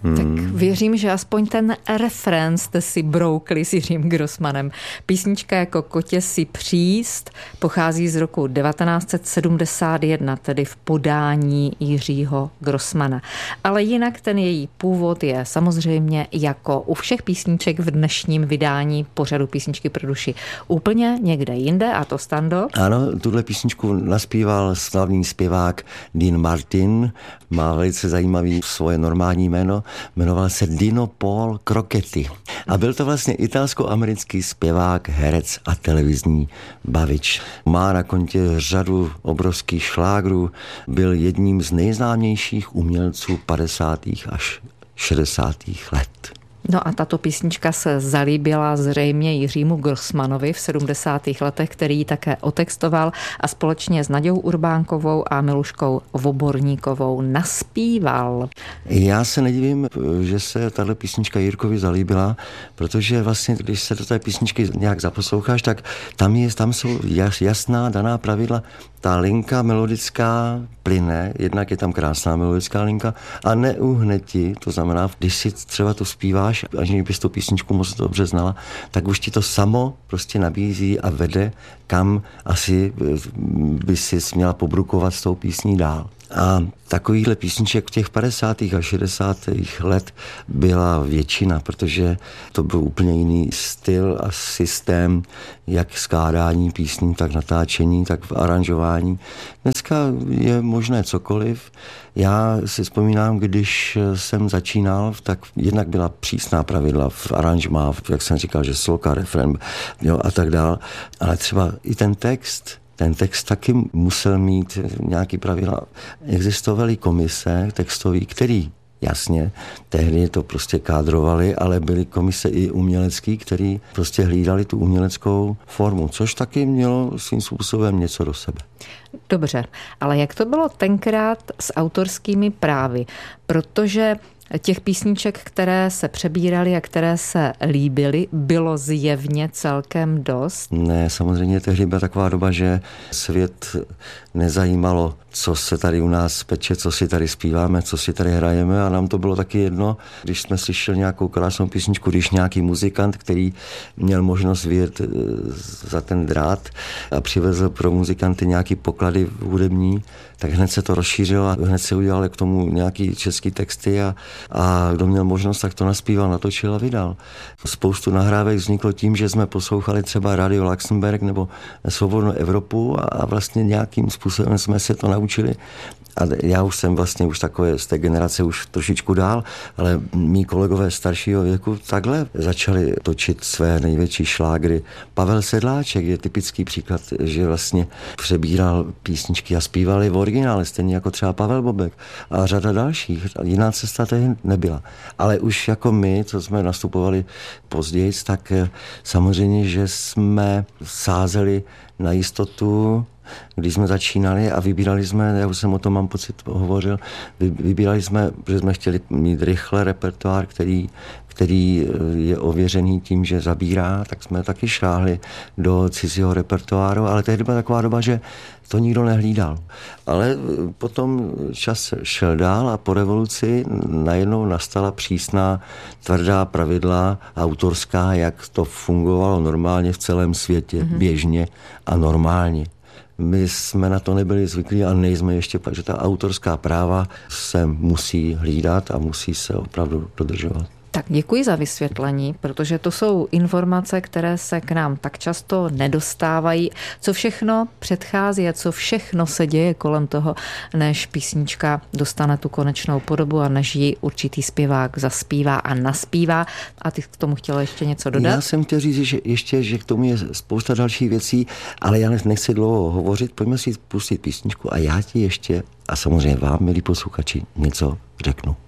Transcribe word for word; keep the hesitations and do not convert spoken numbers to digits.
Hmm. Tak věřím, že aspoň ten refrén jste si broukli s Jiřím Grossmanem. Písnička Jako kotě si příst pochází z roku devatenáct set sedmdesát jedna, tedy v podání Jiřího Grossmana. Ale jinak ten její původ je samozřejmě jako u všech písniček v dnešním vydání pořadu Písničky pro duši úplně někde jinde, a to, Stando? Ano, tuhle písničku naspíval slavný zpěvák Dean Martin, má velice zajímavý svoje normální jméno, jmenoval se Dino Paul Crocetti. A byl to vlastně italsko-americký zpěvák, herec a televizní bavič. Má na kontě řadu obrovských šlágrů, byl jedním z nejznámějších umělců padesátých až šedesátých let. No a tato písnička se zalíbila zřejmě Jiřímu Grossmanovi v sedmdesátých letech, který ji také otextoval a společně s Naďou Urbánkovou a Miluškou Voborníkovou naspíval. Já se nedivím, že se tato písnička Jirkovi zalíbila, protože vlastně, když se do té písničky nějak zaposloucháš, tak tam, je, tam jsou jasná daná pravidla. Ta linka melodická plyne, jednak je tam krásná melodická linka a neuhne ti, to znamená, když si třeba to zpíváš, aniž bys tu písničku moc dobře znala, tak už ti to samo prostě nabízí a vede, kam asi by si měla pobrukovat s tou písní dál. A takovýchhle písniček v těch padesátých a šedesátých let byla většina, protože to byl úplně jiný styl a systém, jak skládání písní, tak natáčení, tak v aranžování. Dneska je možné cokoliv. Já si vzpomínám, když jsem začínal, tak jednak byla přísná pravidla v aranžmá, jak jsem říkal, že sloka, refrén, jo, a tak dál. Ale třeba i ten text, Ten text taky musel mít nějaký pravidla. Existovaly komise textový, který jasně, tehdy to prostě kádrovali, ale byly komise i umělecký, který prostě hlídali tu uměleckou formu, což taky mělo svým způsobem něco do sebe. Dobře, ale jak to bylo tenkrát s autorskými právy? Protože těch písniček, které se přebíraly a které se líbily, bylo zjevně celkem dost? Ne, samozřejmě tehdy byla taková doba, že svět nezajímalo, co se tady u nás peče, co si tady zpíváme, co si tady hrajeme, a nám to bylo taky jedno, když jsme slyšeli nějakou krásnou písničku, když nějaký muzikant, který měl možnost vyjet za ten drát a přivezl pro muzikanty nějaký poklady hudební, tak hned se to rozšířilo a hned se udělali k tomu nějaký český texty a, a kdo měl možnost, tak to naspíval, natočil a vydal. Spoustu nahrávek vzniklo tím, že jsme poslouchali třeba Radio Luxemburg nebo Svobodnou Evropu a, a vlastně nějakým způsobem jsme se to naučili. A já už jsem vlastně už takové z té generace už trošičku dál, ale mý kolegové staršího věku takhle začali točit své největší šlágry. Pavel Sedláček je typický příklad, že vlastně přebíral písničky a zpívali v originále, stejně jako třeba Pavel Bobek a řada dalších. Jiná cesta tehdy nebyla. Ale už jako my, co jsme nastupovali později, tak samozřejmě, že jsme sázeli na jistotu, když jsme začínali a vybírali jsme, já už jsem o tom mám pocit hovořil, vybírali jsme, protože jsme chtěli mít rychle repertoár, který, který je ověřený tím, že zabírá, tak jsme taky šáhli do cizího repertoáru, ale tehdy byla taková doba, že to nikdo nehlídal. Ale potom čas šel dál a po revoluci najednou nastala přísná, tvrdá pravidla autorská, jak to fungovalo normálně v celém světě, mm-hmm. běžně a normálně. My jsme na to nebyli zvyklí a nejsme ještě, takže ta autorská práva se musí hlídat a musí se opravdu dodržovat. Tak děkuji za vysvětlení, protože to jsou informace, které se k nám tak často nedostávají. Co všechno předchází a co všechno se děje kolem toho, než písnička dostane tu konečnou podobu a než ji určitý zpěvák zaspívá a naspívá. A ty k tomu chtěla ještě něco dodat? Já jsem chtěl říct, že ještě, že k tomu je spousta dalších věcí, ale já nechci dlouho hovořit. Pojďme si pustit písničku a já ti ještě, a samozřejmě vám, milí posluchači, něco řeknu.